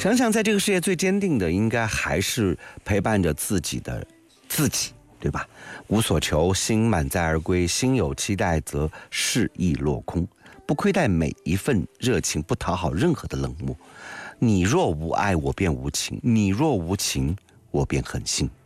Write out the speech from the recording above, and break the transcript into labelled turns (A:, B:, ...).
A: 想想在这个世界最坚定的，应该还是陪伴着自己的自己，对吧？无所求，心满载而归；心有期待，则事意落空。不亏待每一份热情，不讨好任何的冷漠。你若无爱，我便无情；你若无情，我便狠心。